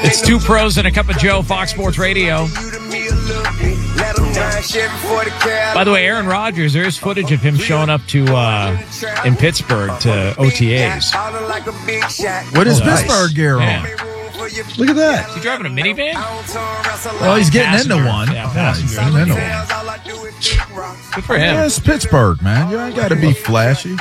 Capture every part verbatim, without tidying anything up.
It's Two Pros and a Cup of Joe, Fox Sports Radio. By the way, Aaron Rodgers, there's footage of him showing up to uh, in Pittsburgh to O T As. What is Oh, nice. Pittsburgh gear on? Yeah. Look at that. Is he driving a minivan? Well, he's getting Passenger. into one. Yeah, Yeah, he's passenger. getting into one. Good for him. Yeah, it's Pittsburgh, man. You ain't got to be flashy.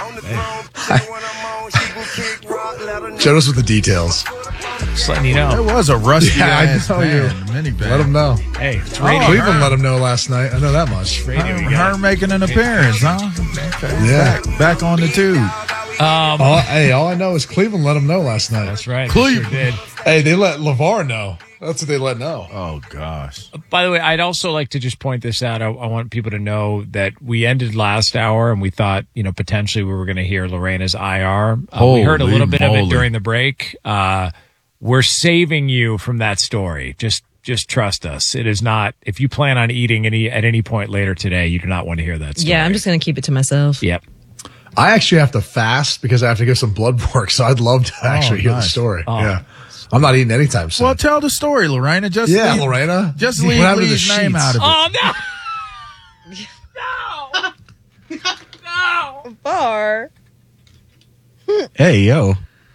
Show us with the details. Just letting you know. There was a rusty Yeah, I ass know van, you. minivan. Let them know. Hey, it's Oh, radio. Cleveland let them know last night. I know that much. radio Her, we got. her making an appearance, huh? Okay. Yeah. Back, back on the tube. Um, All, hey, all I know is Cleveland let them know last night. that's right. Cleveland. Sure did. Hey, they let LeVar know. That's what they let know. Oh, gosh. By the way, I'd also like to just point this out. I, I want people to know that we ended last hour and we thought, you know, potentially we were going to hear Lorena's I R. Uh, we heard a Holy little bit of moly. it during the break. Uh, we're saving you from that story. Just just trust us. It is not, if you plan on eating any at any point later today, you do not want to hear that story. Yeah, I'm just going to keep it to myself. Yep. I actually have to fast because I have to give some blood work, so I'd love to actually hear the nice. story. Oh. Yeah. I'm not eating anytime soon. Well, tell the story, Lorena. Just yeah, leave, Lorena. Just What leave happened to the Lee's name sheets? out of it. Oh, no. No. No. Bar. Hey, yo.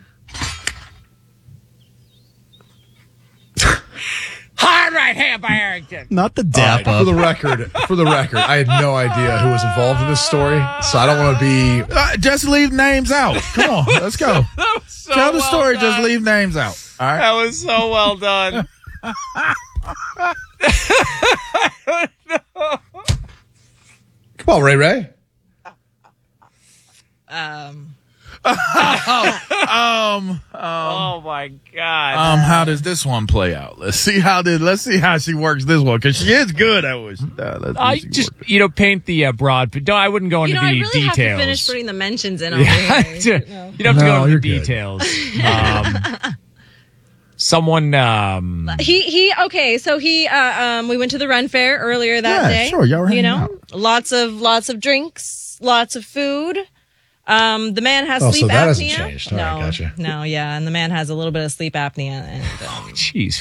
Hard right hand by Arrington. Not the All dap right, up. for the record, for the record, I had no idea who was involved in this story, so I don't want to be. Uh, just leave names out. Come on, let's go. That was so Tell the well story. done. Just leave names out. All right. That was so well done. Come on, Ray Ray. Um, Um. Oh my God. Um. How does this one play out? Let's see how did. Let's see how she works this one because she is good at what she does. Let's see I she just, works. you know, paint the uh, broad. But no, I wouldn't go you into know, I the really have to details. finish putting the mentions in over Yeah, here. you don't have to No, go into you're the good. details. Um, someone, um, He he okay, so he uh, um we went to the Ren Fair earlier that Yeah, day. sure, y'all were you hanging know, out. lots of lots of drinks, lots of food. Um, the man has Oh, sleep so that apnea. hasn't changed. All no, right, gotcha. no, yeah, and the man has a little bit of sleep apnea, and um, jeez,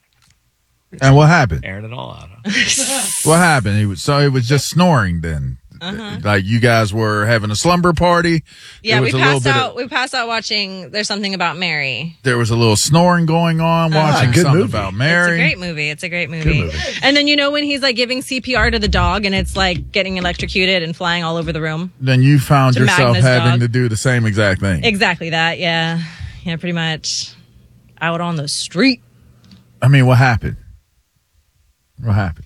And what happened? airing it all out. Huh? What happened? He was so it was just snoring then. Uh-huh. Like you guys were having a slumber party. yeah, There we was a little passed bit out. Of, we passed out watching. There's something about Mary. there was a little snoring going on. Watching good something movie. about It's a Mary. great movie. It's a great movie. movie. And then you know when he's like giving C P R to the dog, and it's like getting electrocuted and flying all over the room. Then you found To yourself Magnus having dog. to do the same exact thing. Exactly that. Yeah, yeah, pretty much. Out on the street. I mean, what happened? What happened?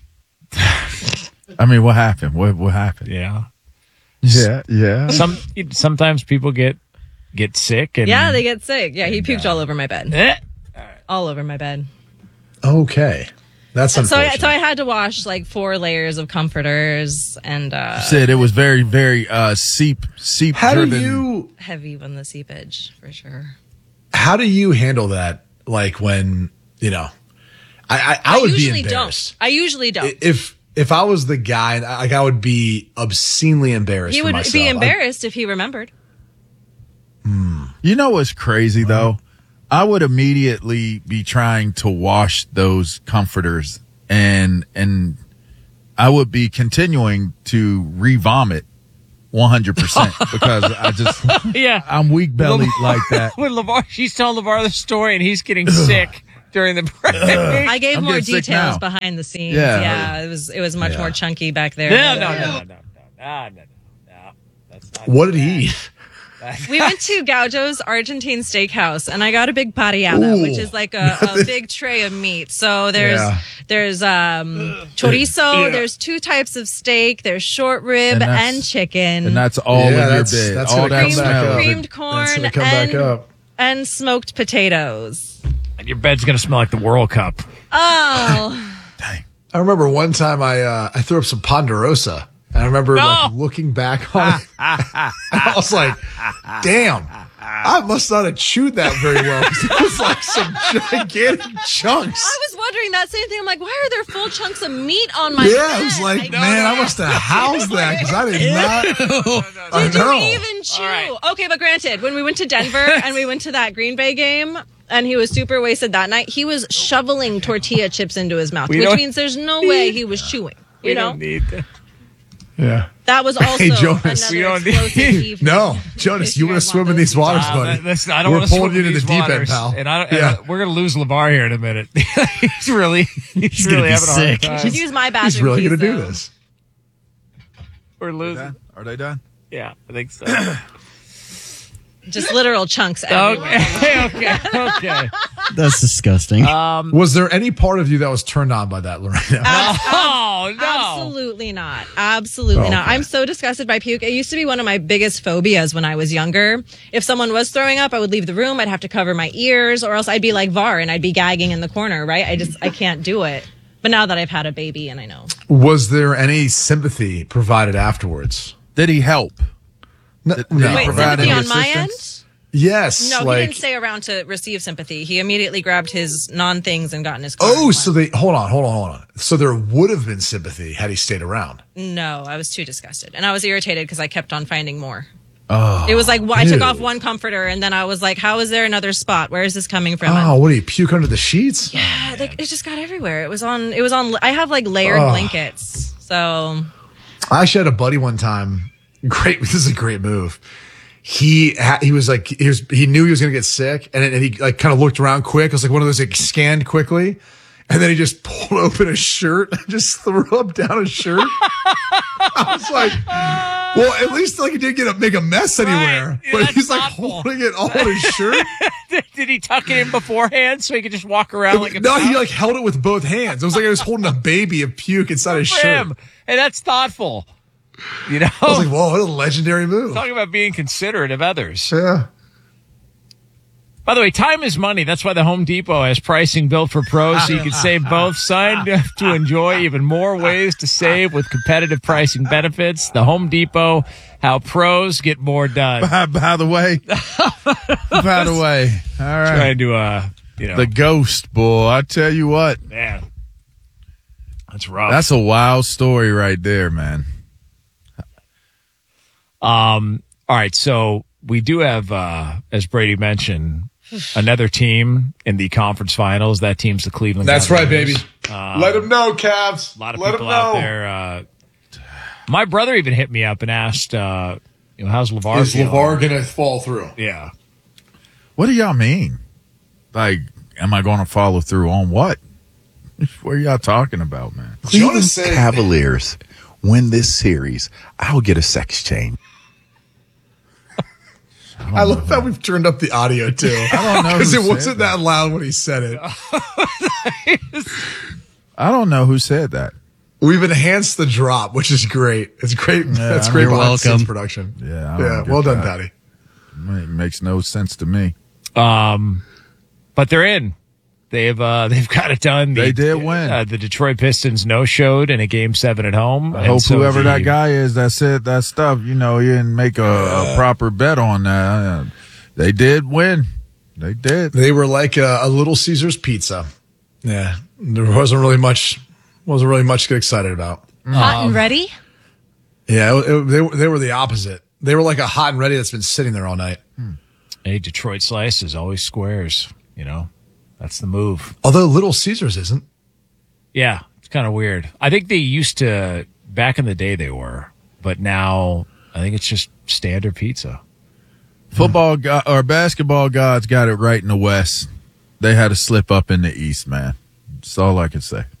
I mean, what happened? What what happened? Yeah. Yeah, yeah. Some, sometimes people get, get sick and. Yeah, they get sick. Yeah, he puked all over my bed. Eh. All over my bed. Okay, that's So I, unfortunate. so I had to wash like four layers of comforters and uh, Said it was very, very uh, seep, seep. how do driven. you heavy on the seepage for sure. how do you handle that? Like when you know, I I, I would be usually embarrassed. don't. I usually don't. If if I was the guy, like I would be obscenely embarrassed. he for would myself. be I- embarrassed if he remembered. You know what's crazy though? I would immediately be trying to wash those comforters and and I would be continuing to re-vomit one hundred percent because I just Yeah. I'm weak bellied like that. When LeVar, she's telling LeVar the story and he's getting sick during the break. I gave I'm more getting sick details now. behind the scenes. Yeah. Yeah, it was it was much Yeah. more chunky back there. No, no, no, no, no, no, no, no, no, no. That's not. What did he eat? We went to Gaucho's Argentine Steakhouse, and I got a big parrillada, Ooh. which is like a, a big tray of meat. So there's Yeah. there's um chorizo, Yeah. there's two types of steak, there's short rib And and, that's- chicken, And that's all Yeah, in your that's- bed. that's all gonna that come creamed, back smell. up. of it. creamed That's corn gonna come back and, up. and smoked potatoes. Your bed's gonna smell like the World Cup. Oh, Dang. I remember one time I uh, I threw up some Ponderosa. And I remember like No. looking back on it. I was like, damn, I must not have chewed that very well. 'Cause it was like some gigantic chunks. I was wondering that same thing. I'm like, why are there full chunks of meat on my Yeah, bed? it was like, I- man, I must have housed that because I did not. I Did know. you even chew? right. Okay, but granted, when we went to Denver and we went to that Green Bay game, and he was super wasted that night. He was shoveling tortilla chips into his mouth, We which don't- means there's no way he was chewing. You We know, don't need that. Yeah. that was also Hey, Jonas. another We don't explosive need- evening. No, Jonas, If you you want guys to swim want in those these waters, Uh, buddy? listen, I don't We're want to pulling swim you in into these the deep waters, end, pal. and I don't, Yeah. and, uh, we're going to lose LeVar here in a minute. he's really, he's, He's gonna really be having a sick. hard You time. should use my bathroom. He's really keys, going to do though. this. We're losing. Are they done? Yeah, I think so. Just literal chunks. everywhere. okay, okay, okay. That's disgusting. Was there any part of you that was turned on by that, Lorena? Oh no! Absolutely not. Absolutely Oh, not. okay. I'm so disgusted by puke. It used to be one of my biggest phobias when I was younger. If someone was throwing up, I would leave the room. I'd have to cover my ears, or else I'd be like Var and I'd be gagging in the corner, right? I just, I can't do it. But now that I've had a baby and I know. Was there any sympathy provided afterwards? Did he help? No. Did- no. Wait, Wait, provide sympathy any on my end? assistance? Yes. No, like, he didn't stay around to receive sympathy. He immediately grabbed his non-things and got in his car. Oh, and so left. they hold on, hold on, hold on. So there would have been sympathy had he stayed around. No, I was too disgusted. And I was irritated because I kept on finding more. Oh, it was like, well, I took ew. off one comforter and then I was like, how is there another spot? Where is this coming from? Oh, what do you puke under the sheets? Yeah, like, it just got everywhere. It was on, it was on, I have like layered Oh. blankets. So I actually had a buddy one time. Great, this is a great move. He ha- he was like he was he knew he was gonna get sick, and, and he like kind of looked around quick. It was like one of those like scanned quickly, and then he just pulled open a shirt and just threw up down his shirt. I was like, well, at least like he didn't get a, make a mess anywhere, Right. Yeah, but that's he's like thoughtful. holding it all in his shirt. Did he tuck it in beforehand so he could just walk around like a No, he mouse? like held it with both hands. It was like I was holding a baby of puke inside his For shirt. him. Hey, that's thoughtful. You know, I was like, whoa, what a legendary move. talking about being considerate of others. Yeah. By the way, time is money. That's why the Home Depot has pricing built for pros, so you can save both. Sign up to enjoy even more ways to save with competitive pricing benefits. The Home Depot, how pros get more done. By, by the way, by the way, all right. Trying to, uh, you know, The ghost, boy. I tell you what, man, that's rough. that's a wild story right there, man. Um. All right. So we do have, uh, as Brady mentioned, another team in the conference finals. That team's the Cleveland. That's right, Cavaliers. baby. Let him know, Cavs. A lot of Let people him out know. there. Uh, my brother even hit me up and asked, uh, you know, how's LeVar? Is feeling? LeVar going to fall through? Yeah. What do y'all mean? Like, am I going to follow through on what? What are y'all talking about, man? Cleveland Jonas said- Cavaliers win this series, I'll get a sex change. I love how we've turned up the audio, too. I don't know Because who it said wasn't that loud when he said it. I don't know who said that. We've enhanced the drop, which is great. It's great. That's I great You're behind the scenes welcome. production. Yeah, I don't Yeah. get Well done, that. Patty. It makes no sense to me. Um, but they're in. They've uh, they've got it done. The, They did win. Uh, the Detroit Pistons no showed in a game seven at home. I And hope so whoever the- that guy is that said that stuff, you know, he didn't make a, a proper bet on that. Uh, They did win. They did. They were like a, a Little Caesars pizza. Yeah. There wasn't really much, wasn't really much to get excited about. Hot and ready? Yeah. It, it- they, were- they were the opposite. They were like a hot and ready that's been sitting there all night. A Detroit slice is always squares. You know, that's the move. Although Little Caesars isn't. Yeah, it's kind of weird. I think they used to back in the day they were, but now I think it's just standard pizza. Football go- or basketball gods got it right in the West. They had to slip up in the East, man. That's all I can say.